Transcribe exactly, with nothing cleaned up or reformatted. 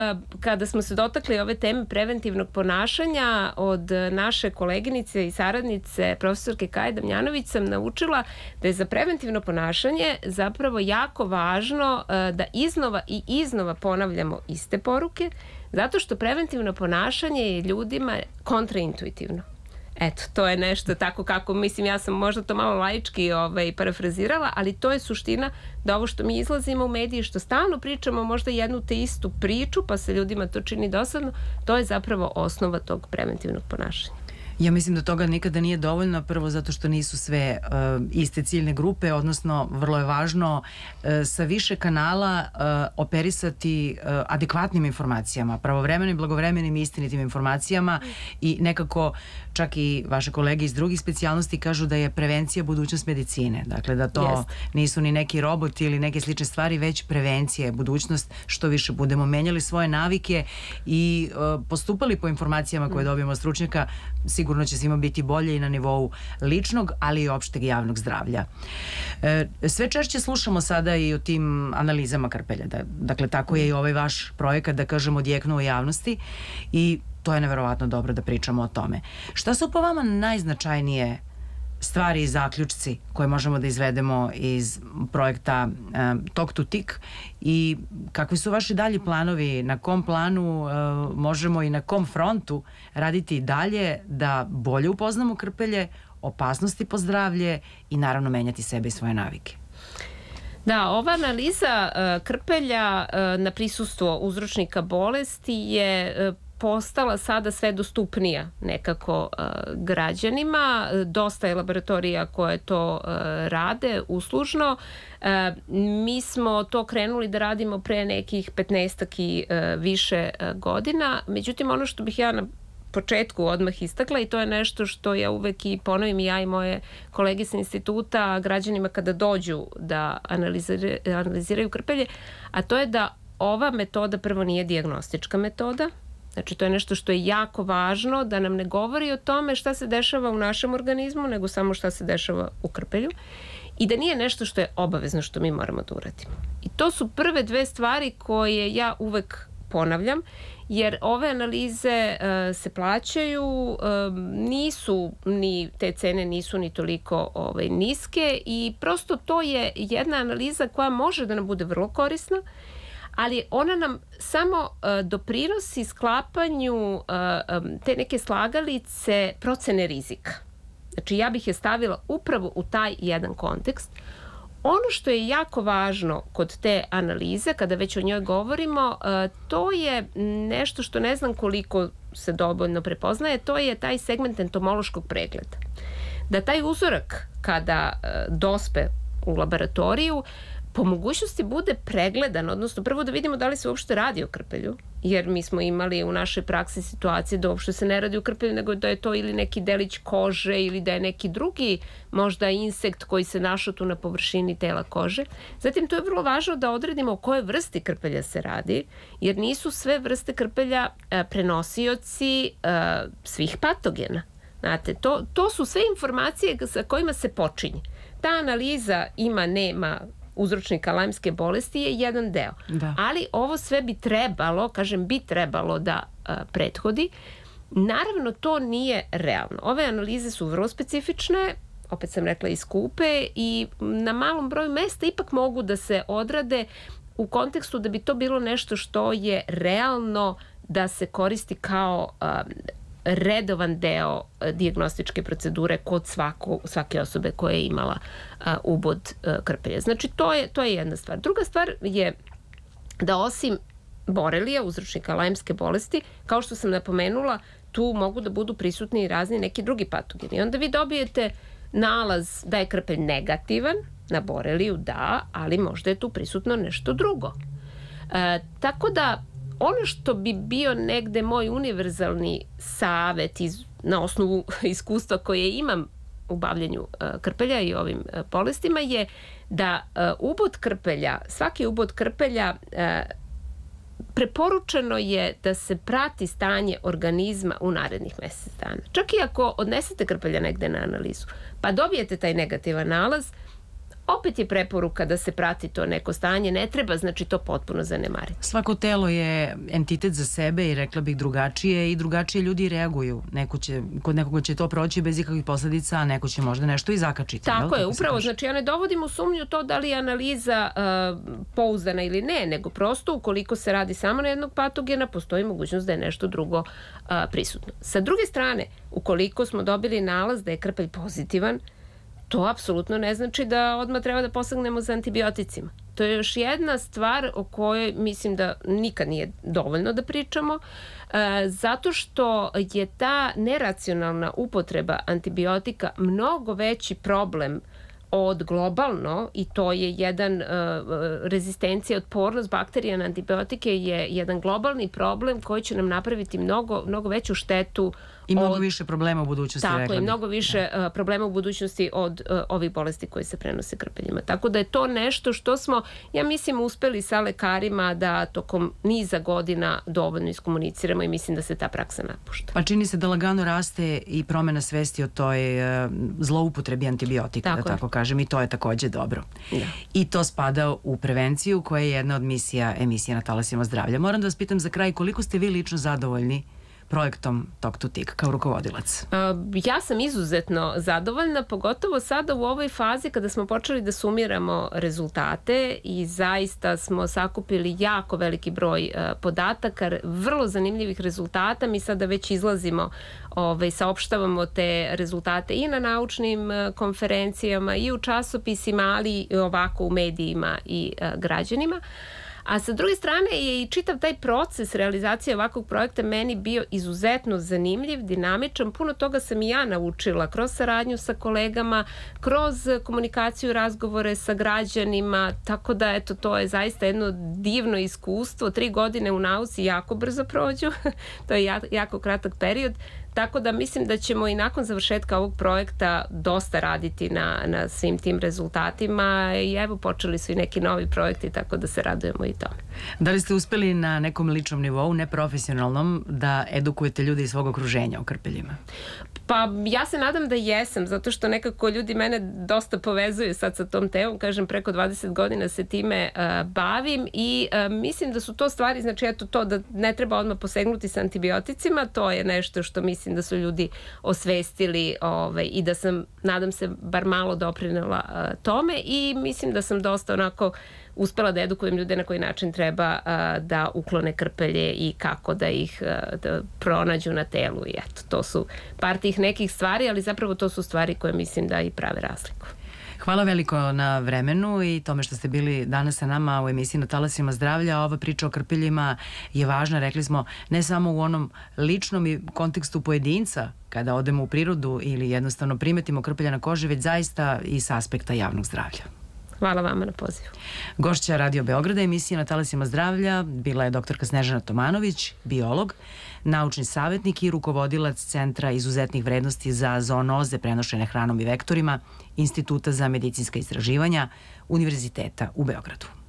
Kada smo se dotakli ove teme preventivnog ponašanja, od naše koleginice i saradnice profesorke Kaje Damjanović sam naučila da je za preventivno ponašanje zapravo jako važno da iznova i iznova ponavljamo iste poruke, zato što preventivno ponašanje je ljudima kontraintuitivno. Eto, to je nešto tako kako, mislim, ja sam možda to malo laički ovaj, parafrazirala, ali to je suština da ovo što mi izlazimo u mediji, što stalno pričamo možda jednu te istu priču, pa se ljudima to čini dosadno, to je zapravo osnova tog preventivnog ponašanja. Ja mislim da toga nikada nije dovoljno, prvo zato što nisu sve uh, iste ciljne grupe, odnosno vrlo je važno uh, sa više kanala uh, operisati uh, adekvatnim informacijama, pravovremenim, blagovremenim i istinitim informacijama i nekako čak i vaše kolege iz drugih specijalnosti kažu da je prevencija budućnost medicine. Dakle, da to Jest. nisu ni neki roboti ili neke slične stvari, već prevencija je budućnost. Što više budemo menjali svoje navike i uh, postupali po informacijama koje dobijemo od stručnjaka, sigurno će svima biti bolje i na nivou ličnog, ali i opšteg javnog zdravlja. E, sve češće slušamo sada i o tim analizama krpelja. Da, dakle, tako je i ovaj vaš projekat, da kažemo, odjeknuo u javnosti i to je neverovatno dobro da pričamo o tome. Šta su po vama najznačajnije stvari i zaključci koje možemo da izvedemo iz projekta um, Talk to Tick i kakvi su vaši dalji planovi, na kom planu uh, možemo i na kom frontu raditi dalje da bolje upoznamo krpelje, opasnosti po zdravlje i naravno menjati sebe i svoje navike? Da, ova analiza uh, krpelja uh, na prisustvo uzročnika bolesti je uh, postala sada sve dostupnija nekako uh, građanima. Dosta je laboratorija koje to uh, rade uslužno. Uh, mi smo to krenuli da radimo pre nekih petnaestak i uh, više uh, godina. Međutim, ono što bih ja na početku odmah istakla, i to je nešto što ja uvek i ponovim i ja i moje kolege sa instituta građanima kada dođu da analiziraju, analiziraju krpelje, a to je da ova metoda prvo nije dijagnostička metoda. Znači, to je nešto što je jako važno, da nam ne govori o tome šta se dešava u našem organizmu, nego samo šta se dešava u krpelju. I da nije nešto što je obavezno što mi moramo da uradimo. I to su prve dve stvari koje ja uvek ponavljam, jer ove analize uh, se plaćaju, uh, nisu ni, te cene nisu ni toliko ovaj, niske i prosto to je jedna analiza koja može da nam bude vrlo korisna, ali ona nam samo uh, doprinosi sklapanju uh, um, te neke slagalice procene rizika. Znači, ja bih je stavila upravo u taj jedan kontekst. Ono što je jako važno kod te analize, kada već o njoj govorimo, uh, to je nešto što ne znam koliko se dovoljno prepoznaje, to je taj segment entomološkog pregleda. Da taj uzorak kada uh, dospe u laboratoriju, po mogućnosti bude pregledan, odnosno prvo da vidimo da li se uopšte radi o krpelju, jer mi smo imali u našoj praksi situacije da uopšte se ne radi o krpelju, nego da je to ili neki delić kože ili da je neki drugi možda insekt koji se našao tu na površini tela kože. Zatim, to je vrlo važno da odredimo o kojoj vrsti krpelja se radi, jer nisu sve vrste krpelja a, prenosioci a, svih patogena. Znate, to, to su sve informacije sa kojima se počinje. Ta analiza ima, nema uzročnika lajmske bolesti je jedan deo. Da. Ali ovo sve bi trebalo, kažem bi trebalo da a, prethodi. Naravno, to nije realno. Ove analize su vrlo specifične, opet sam rekla i skupe i na malom broju mesta ipak mogu da se odrade u kontekstu da bi to bilo nešto što je realno da se koristi kao a, redovan deo dijagnostičke procedure kod svako, svake osobe koja je imala a, ubod a, krpelja. Znači, to je, to je jedna stvar. Druga stvar je da osim borelija, uzročnika lajmske bolesti, kao što sam napomenula, tu mogu da budu prisutni i razni neki drugi patogeni. I onda vi dobijete nalaz da je krpelj negativan, na boreliju da, ali možda je tu prisutno nešto drugo. E, tako da ono što bi bio negde moj univerzalni savet iz, na osnovu iskustva koje imam u bavljenju uh, krpelja i ovim uh, bolestima je da uh, ubod krpelja, svaki ubod krpelja uh, preporučeno je da se prati stanje organizma u narednih mesec dana. Čak i ako odnesete krpelja negde na analizu, pa dobijete taj negativan nalaz, opet je preporuka da se prati to neko stanje, ne treba znači to potpuno zanemariti. Svako telo je entitet za sebe i rekla bih drugačije i drugačije ljudi reaguju. Neko će, kod nekoga će to proći bez ikakvih posledica, a neko će možda nešto i zakačiti. Tako je, upravo, znači ja ne dovodim u sumnju to da li je analiza uh, pouzdana ili ne, nego prosto ukoliko se radi samo na jednog patogena, postoji mogućnost da je nešto drugo uh, prisutno. Sa druge strane, ukoliko smo dobili nalaz da je krpelj pozitivan, to apsolutno ne znači da odmah treba da posegnemo za antibioticima. To je još jedna stvar o kojoj mislim da nikad nije dovoljno da pričamo, e, zato što je ta neracionalna upotreba antibiotika mnogo veći problem od globalno, i to je jedan uh, rezistencija, otpornost bakterija na antibiotike je jedan globalni problem koji će nam napraviti mnogo, mnogo veću štetu. I mnogo od, više problema u budućnosti. Tako, i mnogo više da. uh, problema u budućnosti od uh, ovih bolesti koje se prenose krpeljima. Tako da je to nešto što smo, ja mislim, uspeli sa lekarima da tokom niza godina dovoljno iskomuniciramo i mislim da se ta praksa napušta. Pa čini se da lagano raste i promena svesti o toj uh, zloupotrebi antibiotika, tako da tako kažem, i to je takođe dobro. Da. I to spada u prevenciju koja je jedna od misija emisije Na talasima zdravlja. Moram da vas pitam za kraj, koliko ste vi lično zadovoljni projektom Talk to Tick kao rukovodilac? Ja sam izuzetno zadovoljna, pogotovo sada u ovoj fazi kada smo počeli da sumiramo rezultate i zaista smo sakupili jako veliki broj podataka, vrlo zanimljivih rezultata. Mi sada već izlazimo, ovaj, saopštavamo te rezultate i na naučnim konferencijama i u časopisima, ali i ovako u medijima i građanima. A sa druge strane je i čitav taj proces realizacije ovakvog projekta meni bio izuzetno zanimljiv, dinamičan. Puno toga sam i ja naučila kroz saradnju sa kolegama, kroz komunikaciju, razgovore sa građanima, tako da eto, to je zaista jedno divno iskustvo. Tri godine u nauci jako brzo prođu, to je jako kratak period. Tako da mislim da ćemo i nakon završetka ovog projekta dosta raditi na, na svim tim rezultatima i evo počeli su i neki novi projekti, tako da se radujemo i tome. Da li ste uspeli na nekom ličnom nivou, neprofesionalnom, da edukujete ljude iz svog okruženja o krpeljima? Pa ja se nadam da jesam, zato što nekako ljudi mene dosta povezuju sad sa tom temom, kažem preko dvadeset godina se time uh, bavim i uh, mislim da su to stvari, znači eto to da ne treba odmah posegnuti sa antibioticima, to je nešto što mislim da su ljudi osvestili ovaj, i da sam, nadam se, bar malo doprinela uh, tome i mislim da sam dosta onako uspela da edukujem ljude na koji način treba uh, da uklone krpelje i kako da ih uh, da pronađu na telu i eto, to su par tih nekih stvari, ali zapravo to su stvari koje mislim da i prave razliku. Hvala veliko na vremenu i tome što ste bili danas sa nama u emisiji Na talasima zdravlja. Ova priča o krpeljima je važna, rekli smo, ne samo u onom ličnom i kontekstu pojedinca, kada odemo u prirodu ili jednostavno primetimo krpelja na koži, već zaista i sa aspekta javnog zdravlja. Hvala vama na pozivu. Gošća Radio Beograda emisije Na talasima zdravlja bila je doktorka Snežana Tomanović, biolog, naučni savjetnik i rukovodilac Centra izuzetnih vrednosti za zoonoze prenošene hranom i vektorima Instituta za medicinska istraživanja Univerziteta u Beogradu.